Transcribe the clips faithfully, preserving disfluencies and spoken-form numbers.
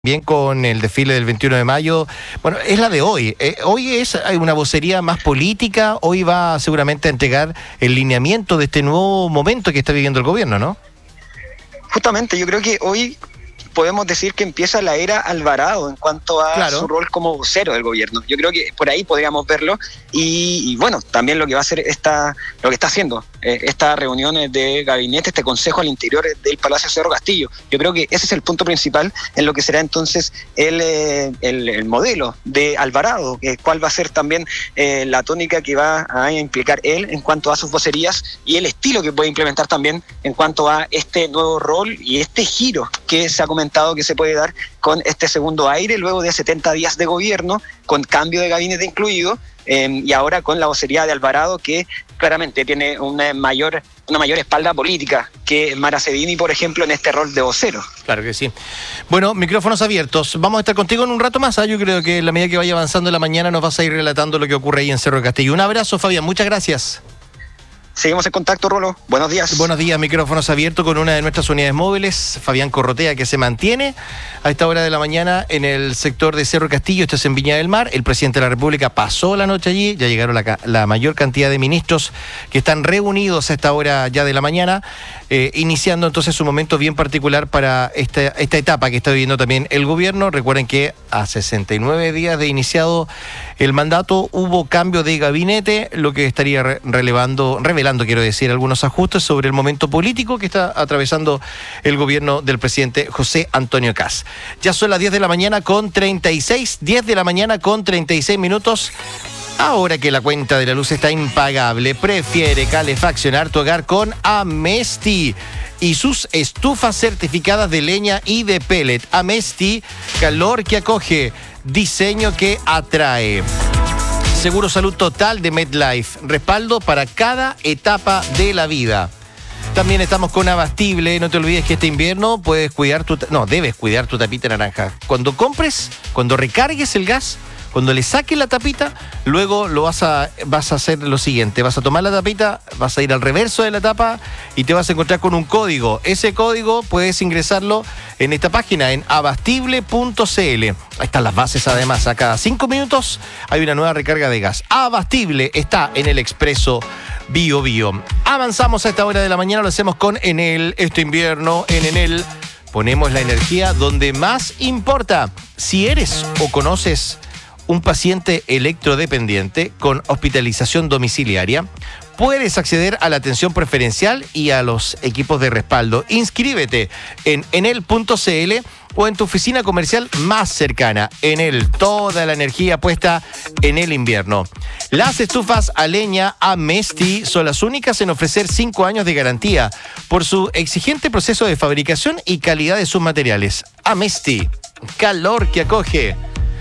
Bien con el desfile del veintiuno de mayo, bueno, es la de hoy. Eh, hoy es una vocería más política, hoy va seguramente a entregar el lineamiento de este nuevo momento que está viviendo el gobierno, ¿no? Justamente, yo creo que hoy podemos decir que empieza la era Alvarado en cuanto a claro. su rol como vocero del gobierno. Yo creo que por ahí podríamos verlo y, y bueno, también lo que va a hacer esta, lo que está haciendo eh, estas reuniones de gabinete, este consejo al interior del Palacio Cerro Castillo. Yo creo que ese es el punto principal en lo que será entonces el, eh, el, el modelo de Alvarado, eh, cuál va a ser también eh, la tónica que va a implicar él en cuanto a sus vocerías y el estilo que puede implementar también en cuanto a este nuevo rol y este giro que se ha comentado que se puede dar con este segundo aire luego de setenta días de gobierno, con cambio de gabinete incluido, eh, y ahora con la vocería de Alvarado, que claramente tiene una mayor, una mayor espalda política que Mara Cedini, por ejemplo, en este rol de vocero. Claro que sí. Bueno, micrófonos abiertos. Vamos a estar contigo en un rato más. ¿eh? Yo creo que en la medida que vaya avanzando la mañana nos vas a ir relatando lo que ocurre ahí en Cerro Castillo. Un abrazo, Fabián. Muchas gracias. Seguimos en contacto, Rolo. Buenos días. Buenos días, micrófonos abiertos con una de nuestras unidades móviles, Fabián Corrotea, que se mantiene a esta hora de la mañana en el sector de Cerro Castillo. Esto es en Viña del Mar. El presidente de la República pasó la noche allí. Ya llegaron la, la mayor cantidad de ministros que están reunidos a esta hora ya de la mañana, eh, iniciando entonces un momento bien particular para esta, esta etapa que está viviendo también el gobierno. Recuerden que a sesenta y nueve días de iniciado el mandato hubo cambio de gabinete, lo que estaría re relevando, revelando, quiero decir, algunos ajustes sobre el momento político que está atravesando el gobierno del presidente José Antonio Kast. Ya son las diez de la mañana con treinta y seis, diez de la mañana con treinta y seis minutos. Ahora que la cuenta de la luz está impagable, prefiere calefaccionar tu hogar con Amesti y sus estufas certificadas de leña y de pellet. Amesti, calor que acoge, diseño que atrae. Seguro Salud Total de MedLife, respaldo para cada etapa de la vida. También estamos con Abastible. No te olvides que este invierno puedes cuidar tu... No, debes cuidar tu tapita naranja. Cuando compres, cuando recargues el gas, cuando le saques la tapita, luego lo vas a, vas a hacer lo siguiente. Vas a tomar la tapita, vas a ir al reverso de la tapa y te vas a encontrar con un código. Ese código puedes ingresarlo en esta página, en abastible punto c l. Ahí están las bases además. A cada cinco minutos hay una nueva recarga de gas. Abastible está en el Expreso Bio Bio. Avanzamos a esta hora de la mañana, lo hacemos con Enel. Este invierno en Enel ponemos la energía donde más importa. Si eres o conoces un paciente electrodependiente con hospitalización domiciliaria, puedes acceder a la atención preferencial y a los equipos de respaldo. Inscríbete en enel punto c l o en tu oficina comercial más cercana. Enel, toda la energía puesta en el invierno. Las estufas a leña Amesti son las únicas en ofrecer cinco años de garantía por su exigente proceso de fabricación y calidad de sus materiales. Amesti, calor que acoge,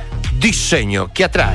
diseño que atrae.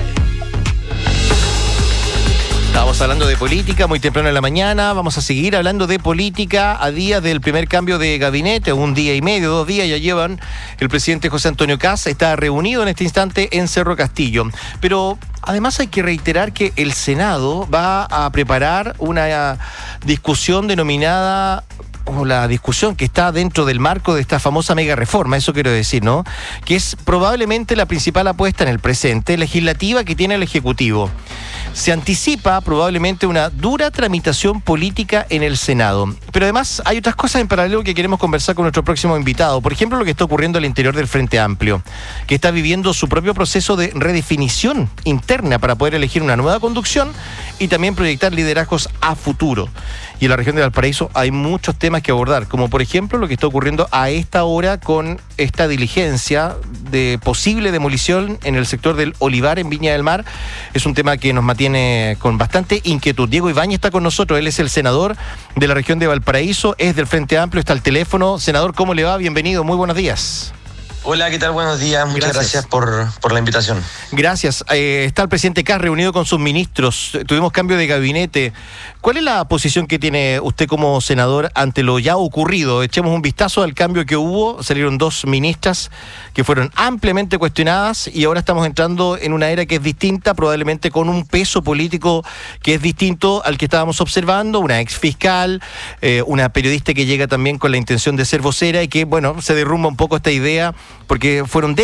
Estábamos hablando de política muy temprano en la mañana. Vamos a seguir hablando de política a día del primer cambio de gabinete. Un día y medio, dos días ya llevan. El presidente José Antonio Kast está reunido en este instante en Cerro Castillo. Pero además hay que reiterar que el Senado va a preparar una discusión denominada... o la discusión que está dentro del marco de esta famosa mega reforma, eso quiero decir, ¿no? Que es probablemente la principal apuesta en el presente legislativa que tiene el Ejecutivo. Se anticipa probablemente una dura tramitación política en el Senado. Pero además hay otras cosas en paralelo que queremos conversar con nuestro próximo invitado. Por ejemplo, lo que está ocurriendo al interior del Frente Amplio, que está viviendo su propio proceso de redefinición interna para poder elegir una nueva conducción y también proyectar liderazgos a futuro. Y en la región de Valparaíso hay muchos temas que abordar, como por ejemplo lo que está ocurriendo a esta hora con esta diligencia de posible demolición en el sector del Olivar en Viña del Mar. Es un tema que nos mantiene con bastante inquietud. Diego Ibáñez está con nosotros, él es el senador de la región de Valparaíso, es del Frente Amplio, está al teléfono. Senador, ¿cómo le va? Bienvenido, muy buenos días. Hola, ¿qué tal? Buenos días. Muchas gracias, gracias por, por la invitación. Gracias. Eh, está el presidente Kast reunido con sus ministros. Tuvimos cambio de gabinete. ¿Cuál es la posición que tiene usted como senador ante lo ya ocurrido? Echemos un vistazo al cambio que hubo. Salieron dos ministras que fueron ampliamente cuestionadas y ahora estamos entrando en una era que es distinta, probablemente con un peso político que es distinto al que estábamos observando, una ex fiscal, eh, una periodista que llega también con la intención de ser vocera y que, bueno, se derrumba un poco esta idea porque fueron